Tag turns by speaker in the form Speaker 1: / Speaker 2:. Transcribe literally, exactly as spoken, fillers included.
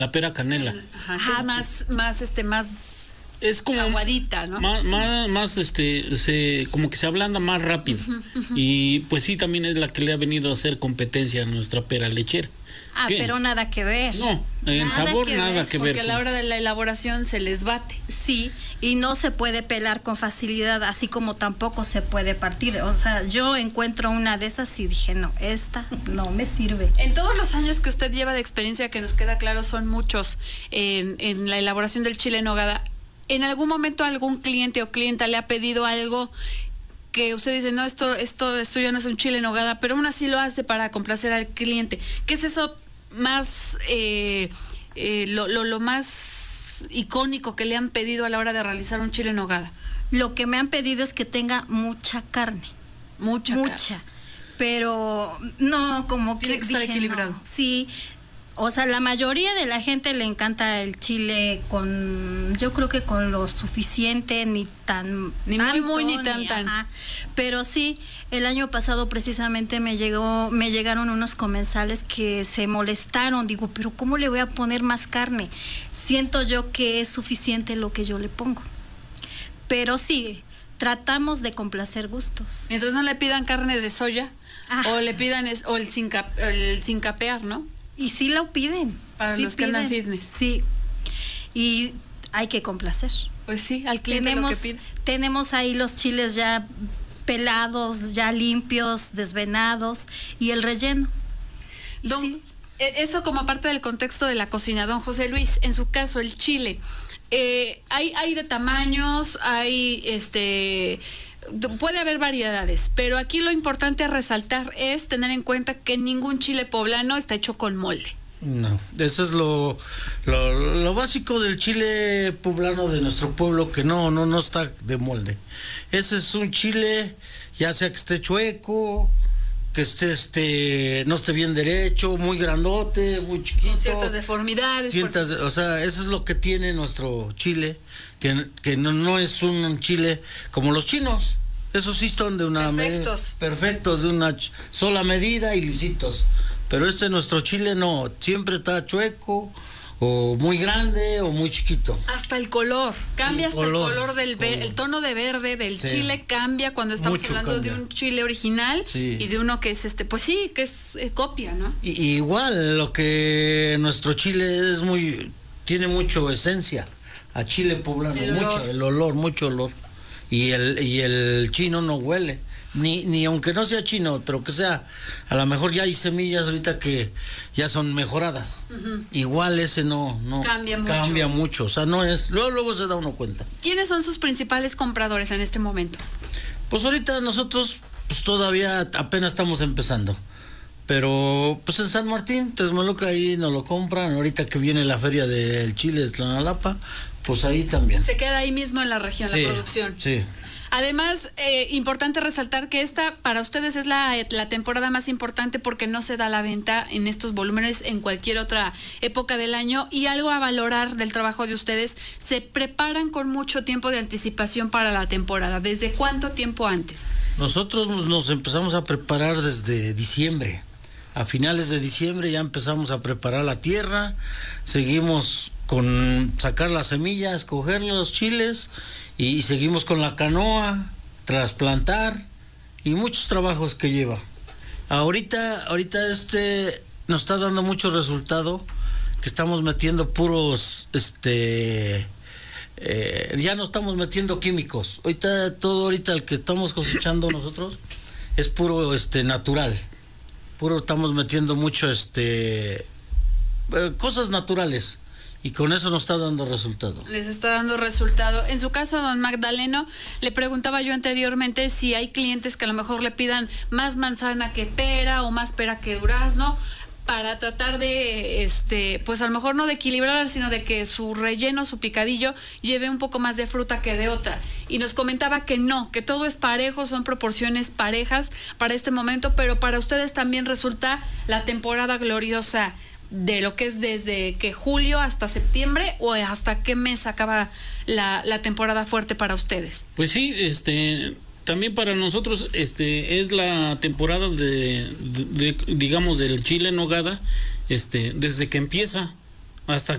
Speaker 1: la pera canela.
Speaker 2: Ajá, que es más, más, este, más
Speaker 1: es como
Speaker 2: aguadita, ¿no?
Speaker 1: Más, más, más, este, se, como que se ablanda más rápido. Uh-huh, uh-huh. Y pues sí, también es la que le ha venido a hacer competencia a nuestra pera lechera.
Speaker 3: Ah, ¿qué? Pero nada que ver.
Speaker 1: No, en nada sabor que nada ver. que ver.
Speaker 2: Porque a la hora de la elaboración se les bate.
Speaker 3: Sí, y no se puede pelar con facilidad, así como tampoco se puede partir. O sea, yo encuentro una de esas y dije, no, esta no me sirve.
Speaker 2: En todos los años que usted lleva de experiencia, que nos queda claro, son muchos en, en la elaboración del chile en nogada, ¿en algún momento algún cliente o clienta le ha pedido algo que usted dice, no, esto, esto, esto ya no es un chile en nogada, pero aún así lo hace para complacer al cliente? ¿Qué es eso más, eh, eh, lo, lo, lo más icónico que le han pedido a la hora de realizar un chile en nogada?
Speaker 3: Lo que me han pedido es que tenga mucha carne.
Speaker 2: Mucha
Speaker 3: Mucha.
Speaker 2: Carne.
Speaker 3: Pero no, como que
Speaker 2: tiene que estar
Speaker 3: dije,
Speaker 2: equilibrado.
Speaker 3: No. Sí. O sea, la mayoría de la gente le encanta el chile con, yo creo que con lo suficiente, ni tan
Speaker 2: ni
Speaker 3: tanto,
Speaker 2: muy muy ni tan
Speaker 3: ni,
Speaker 2: tan.
Speaker 3: Ajá. Pero sí, el año pasado precisamente me llegó, me llegaron unos comensales que se molestaron. Digo, pero ¿cómo le voy a poner más carne? Siento yo que es suficiente lo que yo le pongo. Pero sí, tratamos de complacer gustos.
Speaker 2: Mientras no le pidan carne de soya, ah. o le pidan es, o el sin, cap, el sin capear, ¿no?
Speaker 3: Y sí lo piden.
Speaker 2: Para
Speaker 3: sí
Speaker 2: los que
Speaker 3: piden,
Speaker 2: andan fitness.
Speaker 3: Sí. Y hay que complacer.
Speaker 2: Pues sí, al cliente
Speaker 3: tenemos,
Speaker 2: lo que pide.
Speaker 3: Tenemos ahí los chiles ya pelados, ya limpios, desvenados, y el relleno. Y
Speaker 2: don,
Speaker 3: sí.
Speaker 2: Eso como parte del contexto de la cocina. Don José Luis, en su caso, el chile, eh, hay, hay de tamaños, hay este... puede haber variedades, pero aquí lo importante a resaltar es tener en cuenta que ningún chile poblano está hecho con molde.
Speaker 4: No, eso es lo, lo, lo básico del chile poblano de nuestro pueblo, que no, no, no está de molde. Ese es un chile, ya sea que esté chueco, que esté, este, no esté bien derecho, muy grandote, muy chiquito.
Speaker 2: Con ciertas deformidades.
Speaker 4: Ciertas, por... O sea, eso es lo que tiene nuestro chile, que, que no, no es un chile como los chinos. Esos sí son de una...
Speaker 2: Perfectos.
Speaker 4: Me, perfectos, de una ch- sola medida y lisitos. Pero este nuestro chile no, siempre está chueco, o muy grande, o muy chiquito.
Speaker 2: Hasta el color, cambia
Speaker 4: el
Speaker 2: hasta
Speaker 4: color,
Speaker 2: el color del
Speaker 4: color.
Speaker 2: Ver, el tono de verde del
Speaker 4: sí.
Speaker 2: chile cambia cuando estamos
Speaker 4: Mucho
Speaker 2: hablando
Speaker 4: cambia.
Speaker 2: de un chile original,
Speaker 4: sí.
Speaker 2: y de uno que es este, pues sí, que es eh, copia, ¿no?
Speaker 4: Y, y igual, lo que nuestro chile es muy, tiene mucho esencia, a chile poblano,
Speaker 2: el
Speaker 4: mucho,
Speaker 2: olor.
Speaker 4: el olor, mucho olor. Y el, y el chino no huele. Ni, ni aunque no sea chino, pero que sea, a lo mejor ya hay semillas ahorita que ya son mejoradas. Uh-huh. Igual ese no, no
Speaker 2: cambia mucho.
Speaker 4: Cambia mucho, o sea, no es, luego, luego se da uno cuenta.
Speaker 2: ¿Quiénes son sus principales compradores en este momento?
Speaker 4: Pues ahorita nosotros pues todavía apenas estamos empezando. Pero pues en San Martín, Texmeluca, ahí nos lo compran. Ahorita que viene la feria del chile de Tlanalapa, pues ahí también.
Speaker 2: Se queda ahí mismo en la región,
Speaker 4: sí,
Speaker 2: la producción.
Speaker 4: Sí.
Speaker 2: Además, eh, importante resaltar que esta para ustedes es la, la temporada más importante porque no se da la venta en estos volúmenes en cualquier otra época del año. Y algo a valorar del trabajo de ustedes, se preparan con mucho tiempo de anticipación para la temporada. ¿Desde cuánto tiempo antes?
Speaker 4: Nosotros nos empezamos a preparar desde diciembre. A finales de diciembre ya empezamos a preparar la tierra, seguimos con sacar las semillas, coger los chiles y seguimos con la canoa, trasplantar y muchos trabajos que lleva. Ahorita, ahorita este nos está dando mucho resultado, que estamos metiendo puros, este, eh, ya no estamos metiendo químicos. Ahorita todo, ahorita el que estamos cosechando nosotros es puro, este, natural. Puro estamos metiendo mucho, este, eh, cosas naturales. Y con eso nos está dando resultado.
Speaker 2: Les está dando resultado. En su caso, don Magdaleno, le preguntaba yo anteriormente si hay clientes que a lo mejor le pidan más manzana que pera o más pera que durazno, para tratar de, este, pues a lo mejor no de equilibrar, sino de que su relleno, su picadillo, lleve un poco más de fruta que de otra. Y nos comentaba que no, que todo es parejo, son proporciones parejas para este momento, pero para ustedes también resulta la temporada gloriosa de lo que es desde que julio hasta septiembre, o hasta qué mes acaba la, la temporada fuerte para ustedes.
Speaker 1: Pues sí, este, también para nosotros, este, es la temporada de, de, de digamos, del chile en nogada, este, desde que empieza hasta